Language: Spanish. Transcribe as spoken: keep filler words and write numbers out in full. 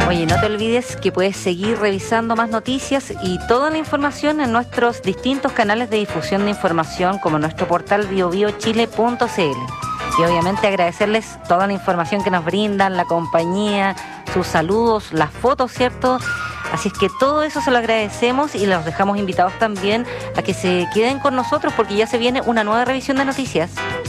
Oye, no te olvides que puedes seguir revisando más noticias y toda la información en nuestros distintos canales de difusión de información, como nuestro portal bio bio chile punto c l. Y obviamente agradecerles toda la información que nos brindan, la compañía, sus saludos, las fotos, ¿cierto? Así es que todo eso se lo agradecemos y los dejamos invitados también a que se queden con nosotros porque ya se viene una nueva revisión de noticias.